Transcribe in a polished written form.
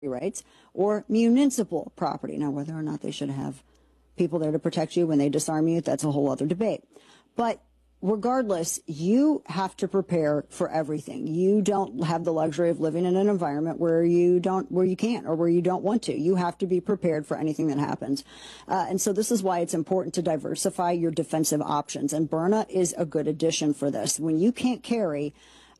rights, or municipal property. Now, whether or not they should have people there to protect you when they disarm you, that's a whole other debate. But regardless, you have to prepare for everything. You don't have the luxury of living in an environment where you can't, or where you don't want to. You have to be prepared for anything that happens. And so this is why it's important to diversify your defensive options. And Byrna is a good addition for this. When you can't carry